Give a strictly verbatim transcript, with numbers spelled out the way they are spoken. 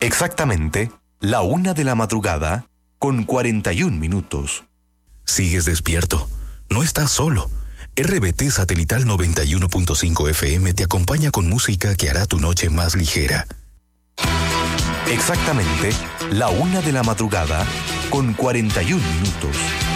Exactamente, la una de la madrugada, con cuarenta y un minutos. Sigues despierto. No estás solo. R B T Satelital noventa y uno punto cinco F M te acompaña con música que hará tu noche más ligera. Exactamente, la una de la madrugada, con cuarenta y un minutos.